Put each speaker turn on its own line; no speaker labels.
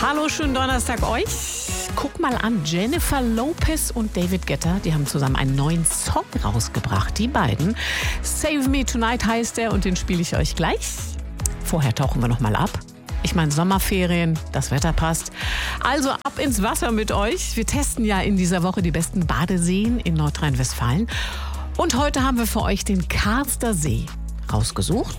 Hallo, schönen Donnerstag euch. Guck mal an, Jennifer Lopez und David Guetta, die haben zusammen einen neuen Song rausgebracht, die beiden. Save Me Tonight heißt der und den spiele ich euch gleich. Vorher tauchen wir noch mal ab. Ich meine Sommerferien, das Wetter passt. Also ab ins Wasser mit euch. Wir testen ja in dieser Woche die besten Badeseen in Nordrhein-Westfalen. Und heute haben wir für euch den Karster See rausgesucht.